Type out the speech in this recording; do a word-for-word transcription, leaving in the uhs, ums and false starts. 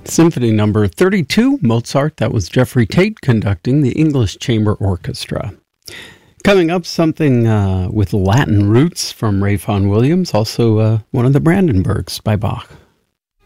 Symphony number thirty-two, Mozart. That was Jeffrey Tate conducting the English Chamber Orchestra. Coming up, something uh, with Latin roots from Ray Vaughan Williams, also uh, one of the Brandenburgs by Bach.